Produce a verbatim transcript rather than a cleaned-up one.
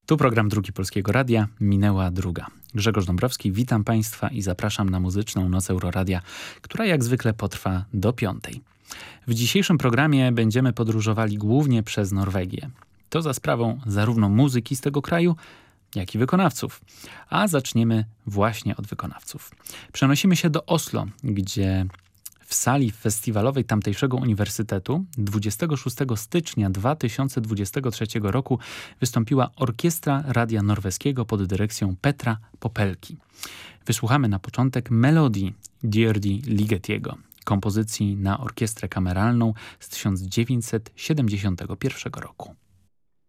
Tu program Drugi Polskiego Radia, minęła druga. Grzegorz Dąbrowski, witam Państwa i zapraszam na muzyczną Noc Euroradia, która jak zwykle potrwa do piątej. W dzisiejszym programie będziemy podróżowali głównie przez Norwegię. To za sprawą zarówno muzyki z tego kraju, jak i wykonawców. A zaczniemy właśnie od wykonawców. Przenosimy się do Oslo, gdzie w sali festiwalowej tamtejszego uniwersytetu dwudziestego szóstego stycznia dwa tysiące dwudziestego trzeciego roku wystąpiła Orkiestra Radia Norweskiego pod dyrekcją Petra Popelki. Wysłuchamy na początek melodii Djordji Ligetiego, kompozycji na orkiestrę kameralną z tysiąc dziewięćset siedemdziesiątego pierwszego roku.